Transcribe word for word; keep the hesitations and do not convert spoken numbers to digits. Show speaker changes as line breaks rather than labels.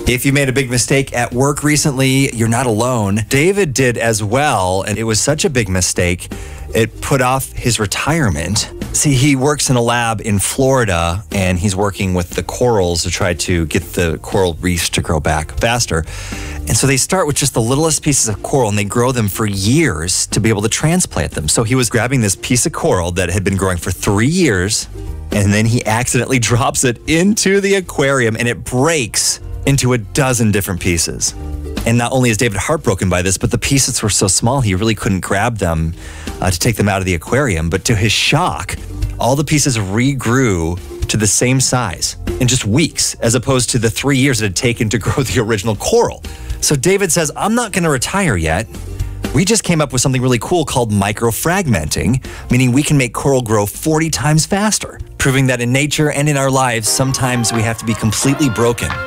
If you made a big mistake at work recently, you're not alone. David did as well, and it was such a big mistake, it put off his retirement. See, he works in a lab in Florida, and he's working with the corals to try to get the coral reefs to grow back faster. And so they start with just the littlest pieces of coral, and they grow them for years to be able to transplant them. So he was grabbing this piece of coral that had been growing for three years, and then he accidentally drops it into the aquarium, and it breaks into a dozen different pieces. And not only is David heartbroken by this, but the pieces were so small he really couldn't grab them uh, to take them out of the aquarium. But to his shock, all the pieces regrew to the same size in just weeks, as opposed to the three years it had taken to grow the original coral. So David says, I'm not going to retire yet. We just came up with something really cool called microfragmenting, meaning we can make coral grow forty times faster, proving that in nature and in our lives, sometimes we have to be completely broken